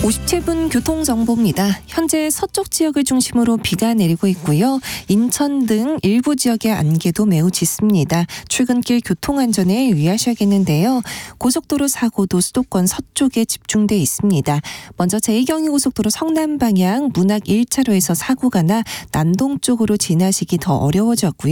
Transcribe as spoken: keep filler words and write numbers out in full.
오십칠 분 교통정보입니다. 현재 서쪽 지역을 중심으로 비가 내리고 있고요. 인천 등 일부 지역의 안개도 매우 짙습니다. 출근길 교통안전에 유의하셔야겠는데요. 고속도로 사고도 수도권 서쪽에 집중돼 있습니다. 먼저 제이 경의고속도로 성남 방향 문학 일 차로에서 사고가 나 난동 쪽으로 지나시기 더 어려워졌고요.